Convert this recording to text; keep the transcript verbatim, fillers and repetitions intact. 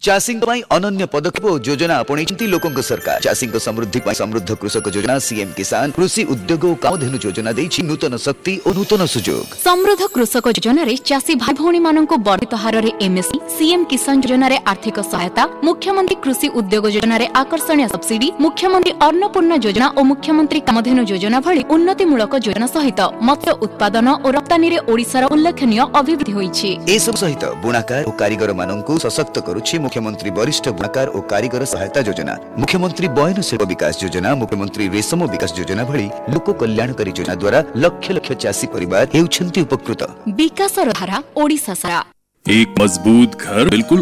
चाषी अनन्य पदक्षेप और योजना आपणैछन्ति लोकंक सरकार। चाषी समृद्धि समृद्ध कृषक योजना, सीएम किसान, कृषि उद्योग और कामधेनु योजना देछि नूतन शक्ति और नूतन सुजोग। समृद्ध कृषक योजना रे चाषी भाई भौणी माननको वर्धित हार रे एमएसपी, सीएम किसान योजना रे आर्थिक सहायता, मुख्यमंत्री कृषि उद्योग योजना रे आकर्षणीय सब्सिडी, मुख्यमंत्री अन्नपूर्णा योजना और मुख्यमंत्री कामधेनु योजना भली उन्नतिमूलक योजना सहित मत्स्य उत्पादन और रप्तानी रे ओडिशार उल्लेखनीय अभिवृद्धि होईछि। ए सब सहित बुणाकार और कारीगर माननको सशक्त करूछि मुख्यमंत्री वरिष्ठ बुणाकार और कारीगर सहायता योजना, मुख्यमंत्री बयन शिल्प विकास योजना, मुख्यमंत्री रेशम विकास योजना भली लोक कल्याणकारी योजना द्वारा लक्ष लक्ष चाषी परिवार हेउछन्ति उपकृत। विकासर धारा ओडिशा सारा। एक मजबूत घर बिल्कुल